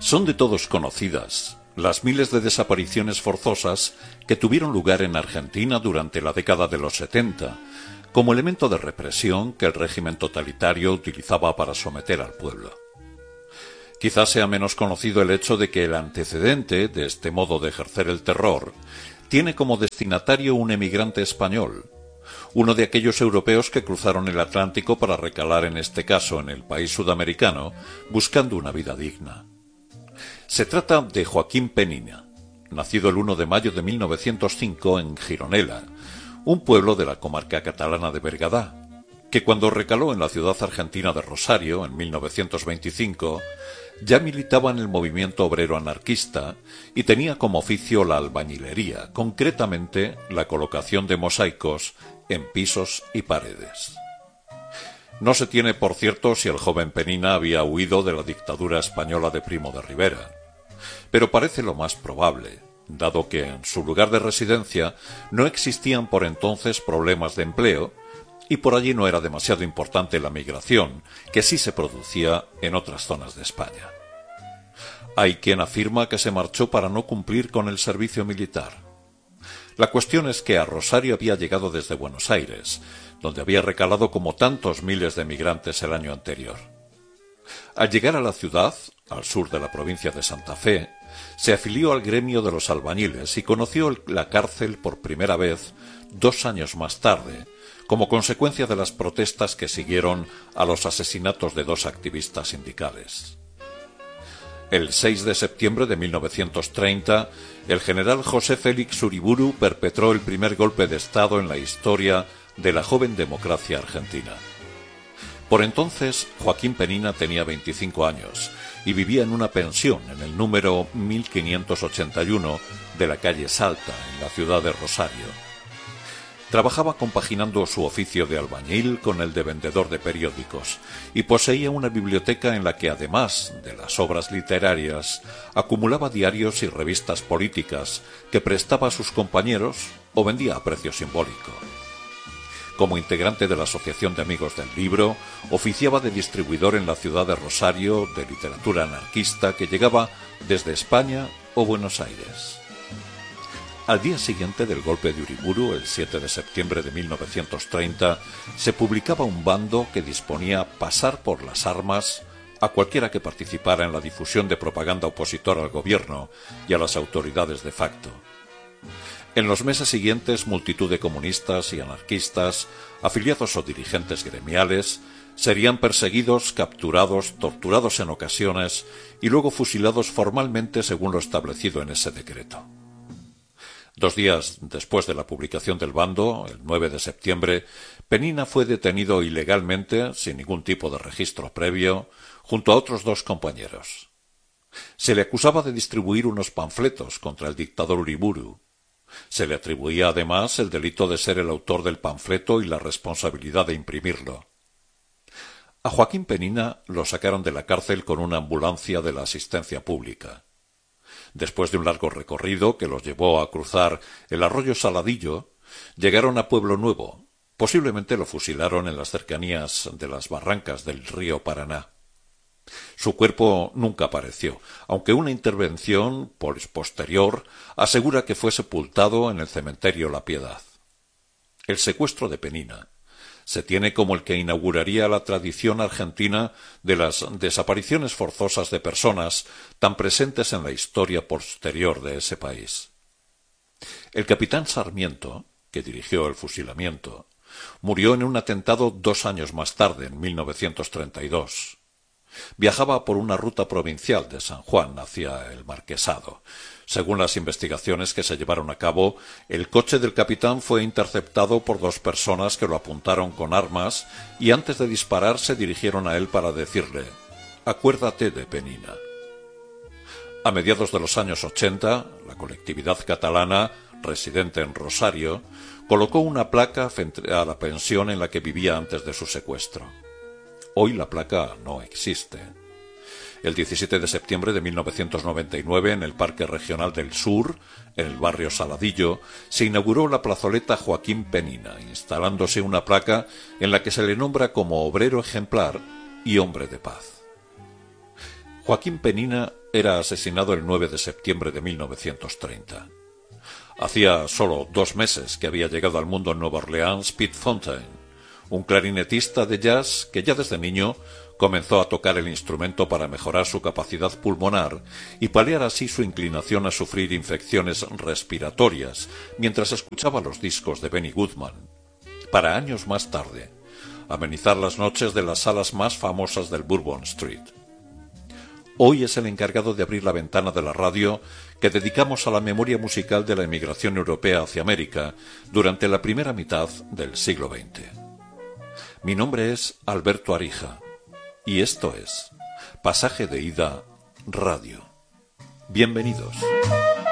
Son de todos conocidas las miles de desapariciones forzosas que tuvieron lugar en Argentina durante la década de los 70, como elemento de represión que el régimen totalitario utilizaba para someter al pueblo. Quizás sea menos conocido el hecho de que el antecedente de este modo de ejercer el terror tiene como destinatario un emigrante español, uno de aquellos europeos que cruzaron el Atlántico para recalar en este caso en el país sudamericano, buscando una vida digna. Se trata de Joaquín Penina, nacido el 1 de mayo de 1905 en Gironella, un pueblo de la comarca catalana de Bergadá, que cuando recaló en la ciudad argentina de Rosario en 1925, ya militaba en el movimiento obrero anarquista y tenía como oficio la albañilería, concretamente la colocación de mosaicos en pisos y paredes. No se tiene por cierto si el joven Penina había huido de la dictadura española de Primo de Rivera, pero parece lo más probable, dado que en su lugar de residencia no existían por entonces problemas de empleo y por allí no era demasiado importante la migración, que sí se producía en otras zonas de España. Hay quien afirma que se marchó para no cumplir con el servicio militar. La cuestión es que a Rosario había llegado desde Buenos Aires, donde había recalado como tantos miles de migrantes el año anterior. Al llegar a la ciudad, al sur de la provincia de Santa Fe, se afilió al gremio de los albañiles y conoció la cárcel por primera vez 2 años más tarde, como consecuencia de las protestas que siguieron a los asesinatos de 2 activistas sindicales. El 6 de septiembre de 1930, el general José Félix Uriburu perpetró el primer golpe de Estado en la historia de la joven democracia argentina. Por entonces, Joaquín Penina tenía 25 años y vivía en una pensión en el número 1581 de la calle Salta, en la ciudad de Rosario. Trabajaba compaginando su oficio de albañil con el de vendedor de periódicos y poseía una biblioteca en la que, además de las obras literarias, acumulaba diarios y revistas políticas que prestaba a sus compañeros o vendía a precio simbólico. Como integrante de la Asociación de Amigos del Libro, oficiaba de distribuidor en la ciudad de Rosario de literatura anarquista que llegaba desde España o Buenos Aires. Al día siguiente del golpe de Uriburu, el 7 de septiembre de 1930, se publicaba un bando que disponía pasar por las armas a cualquiera que participara en la difusión de propaganda opositora al gobierno y a las autoridades de facto. En los meses siguientes, multitud de comunistas y anarquistas, afiliados o dirigentes gremiales, serían perseguidos, capturados, torturados en ocasiones y luego fusilados formalmente según lo establecido en ese decreto. 2 días después de la publicación del bando, el 9 de septiembre, Penina fue detenido ilegalmente, sin ningún tipo de registro previo, junto a otros 2 compañeros. Se le acusaba de distribuir unos panfletos contra el dictador Uriburu. Se le atribuía además el delito de ser el autor del panfleto y la responsabilidad de imprimirlo. A Joaquín Penina lo sacaron de la cárcel con una ambulancia de la asistencia pública. Después de un largo recorrido que los llevó a cruzar el arroyo Saladillo, llegaron a Pueblo Nuevo. Posiblemente lo fusilaron en las cercanías de las barrancas del río Paraná. Su cuerpo nunca apareció, aunque una intervención posterior asegura que fue sepultado en el cementerio La Piedad. El secuestro de Penina se tiene como el que inauguraría la tradición argentina de las desapariciones forzosas de personas tan presentes en la historia posterior de ese país. El capitán Sarmiento, que dirigió el fusilamiento, murió en un atentado 2 años más tarde, en 1932. Viajaba por una ruta provincial de San Juan hacia el Marquesado. Según las investigaciones que se llevaron a cabo, el coche del capitán fue interceptado por 2 personas que lo apuntaron con armas y antes de disparar se dirigieron a él para decirle: «Acuérdate de Penina». A mediados de los años 80, la colectividad catalana, residente en Rosario, colocó una placa frente a la pensión en la que vivía antes de su secuestro. Hoy la placa no existe. El 17 de septiembre de 1999, en el Parque Regional del Sur, en el barrio Saladillo, se inauguró la plazoleta Joaquín Penina, instalándose una placa en la que se le nombra como obrero ejemplar y hombre de paz. Joaquín Penina era asesinado el 9 de septiembre de 1930. Hacía solo 2 meses que había llegado al mundo en Nueva Orleans Pete Fontaine, un clarinetista de jazz que ya desde niño comenzó a tocar el instrumento para mejorar su capacidad pulmonar y paliar así su inclinación a sufrir infecciones respiratorias mientras escuchaba los discos de Benny Goodman, para años más tarde amenizar las noches de las salas más famosas del Bourbon Street. Hoy es el encargado de abrir la ventana de la radio que dedicamos a la memoria musical de la emigración europea hacia América durante la primera mitad del siglo XX. Mi nombre es Alberto Arija y esto es Pasaje de Ida Radio. Bienvenidos.